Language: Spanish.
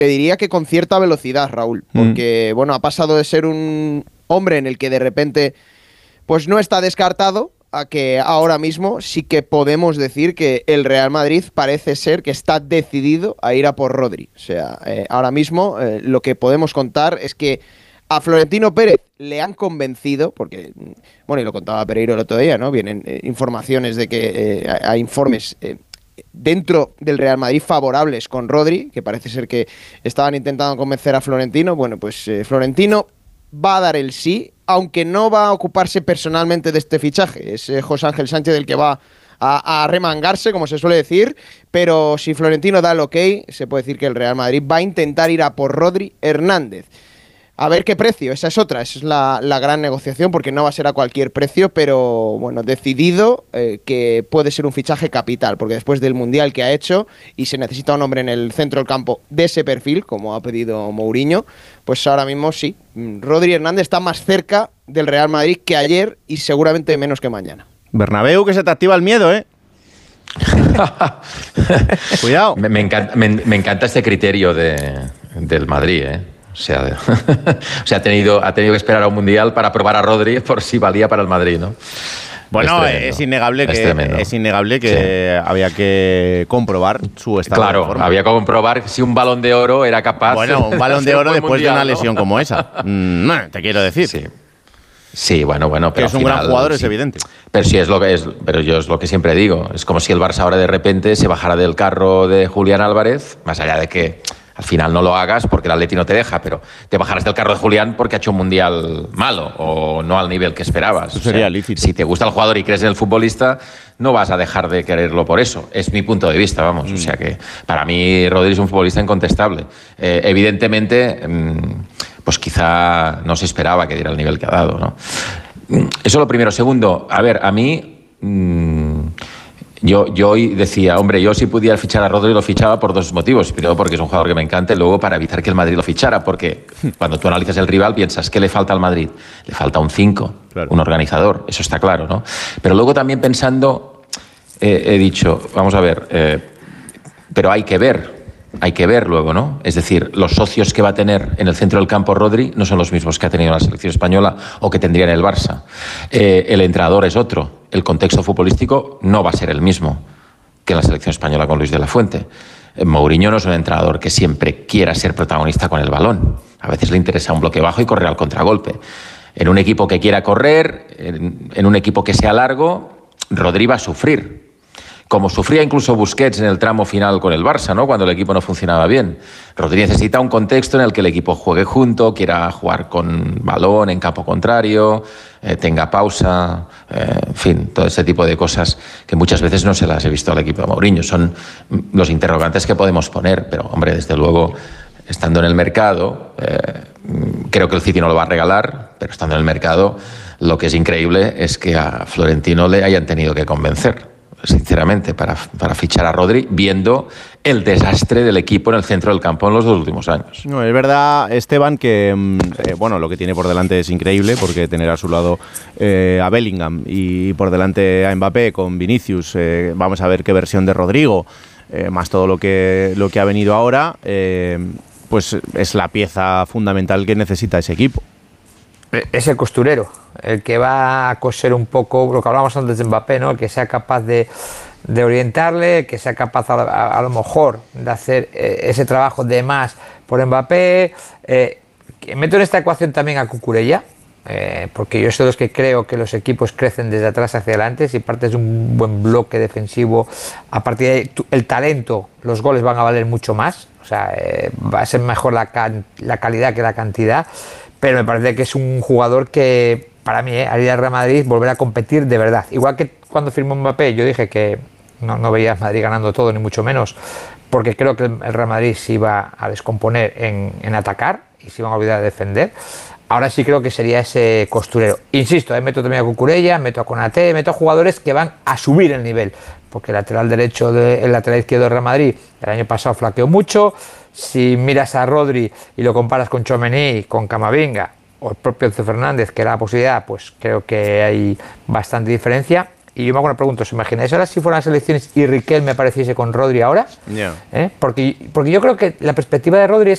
te diría que con cierta velocidad, Raúl, porque bueno, ha pasado de ser un hombre en el que de repente pues no está descartado a que ahora mismo sí que podemos decir que el Real Madrid parece ser que está decidido a ir a por Rodri. O sea, ahora mismo lo que podemos contar es que a Florentino Pérez le han convencido, porque, bueno, y lo contaba Pereiro el otro día, ¿no? Vienen informaciones de que hay informes dentro del Real Madrid favorables con Rodri, que parece ser que estaban intentando convencer a Florentino. Bueno, pues Florentino va a dar el sí, aunque no va a ocuparse personalmente de este fichaje. Es José Ángel Sánchez el que va a remangarse, como se suele decir, pero si Florentino da el ok, se puede decir que el Real Madrid va a intentar ir a por Rodri Hernández. A ver qué precio, esa es la gran negociación, porque no va a ser a cualquier precio, pero bueno, decidido que puede ser un fichaje capital, porque después del Mundial que ha hecho y se necesita un hombre en el centro del campo de ese perfil, como ha pedido Mourinho, pues ahora mismo sí, Rodri Hernández está más cerca del Real Madrid que ayer y seguramente menos que mañana. Bernabéu, que se te activa el miedo, ¿eh? Cuidado. Me encanta este criterio del Madrid, ¿eh? O sea, ha tenido que esperar a un Mundial para probar a Rodri por si valía para el Madrid, ¿no? Bueno, es innegable que sí, había que comprobar su estado de forma. Claro, había que comprobar si un Balón de Oro era capaz. Bueno, un Balón de Oro después mundial, de una lesión, ¿no? Como esa. Te quiero decir. Sí, bueno, pero que es un gran jugador, es evidente. Pero sí es lo que es, pero yo es lo que siempre digo. Es como si el Barça ahora de repente se bajara del carro de Julián Álvarez, más allá de que al final no lo hagas porque el Atleti no te deja, pero te bajarás del carro de Julián porque ha hecho un mundial malo o no al nivel que esperabas. Eso sería lícito. Si te gusta el jugador y crees en el futbolista, no vas a dejar de quererlo por eso. Es mi punto de vista, vamos. O sea que para mí Rodri es un futbolista incontestable. Evidentemente, pues quizá no se esperaba que diera el nivel que ha dado, ¿no? Eso lo primero. Segundo, a ver, a mí... Yo hoy decía, hombre, yo si pudiera fichar a Rodri lo fichaba por dos motivos. Primero porque es un jugador que me encanta y luego para evitar que el Madrid lo fichara, porque cuando tú analizas el rival piensas, ¿qué le falta al Madrid? Le falta un 5, claro, un organizador, eso está claro, ¿no? Pero luego también pensando, he dicho, vamos a ver, pero hay que ver luego, ¿no? Es decir, los socios que va a tener en el centro del campo Rodri no son los mismos que ha tenido en la selección española o que tendría en el Barça. El entrenador es otro. El contexto futbolístico no va a ser el mismo que en la selección española con Luis de la Fuente. Mourinho no es un entrenador que siempre quiera ser protagonista con el balón. A veces le interesa un bloque bajo y correr al contragolpe. En un equipo que quiera correr, en un equipo que sea largo, Rodri va a sufrir. Como sufría incluso Busquets en el tramo final con el Barça, ¿no? Cuando el equipo no funcionaba bien. Rodri necesita un contexto en el que el equipo juegue junto, quiera jugar con balón en campo contrario, tenga pausa, en fin, todo ese tipo de cosas que muchas veces no se las he visto al equipo de Mourinho. Son los interrogantes que podemos poner, pero, hombre, desde luego, estando en el mercado, creo que el City no lo va a regalar, pero estando en el mercado, lo que es increíble es que a Florentino le hayan tenido que convencer, sinceramente, para fichar a Rodri, viendo el desastre del equipo en el centro del campo en los 2 últimos años. No, es verdad, Esteban, que bueno, lo que tiene por delante es increíble, porque tener a su lado a Bellingham y por delante a Mbappé con Vinicius, vamos a ver qué versión de Rodrigo, más todo lo que ha venido ahora, pues es la pieza fundamental que necesita ese equipo. Es el costurero, el que va a coser un poco lo que hablábamos antes de Mbappé, ¿no? El que sea capaz de orientarle, que sea capaz a lo mejor de hacer ese trabajo de más por Mbappé. Meto en esta ecuación también a Cucurella, porque yo soy de los que creo que los equipos crecen desde atrás hacia adelante. Si partes de un buen bloque defensivo, a partir de ahí el talento, los goles van a valer mucho más. O sea, va a ser mejor la calidad que la cantidad. Pero me parece que es un jugador que, para mí, al ir al Real Madrid, volver a competir de verdad. Igual que cuando firmó Mbappé, yo dije que no veía a Madrid ganando todo, ni mucho menos, porque creo que el Real Madrid se iba a descomponer en atacar y se iban a olvidar de defender. Ahora sí creo que sería ese costurero. Insisto, meto también a Cucurella, meto a Konaté, meto a jugadores que van a subir el nivel, porque el lateral derecho, el lateral izquierdo del Real Madrid, el año pasado flaqueó mucho. Si miras a Rodri y lo comparas con Tchouaméni, con Camavinga o el propio Enzo Fernández, que era la posibilidad, pues creo que hay bastante diferencia. Y yo me hago una pregunta, ¿os imagináis ahora si fueran las elecciones y Riquelme me apareciese con Rodri ahora? Yeah. Porque yo creo que la perspectiva de Rodri es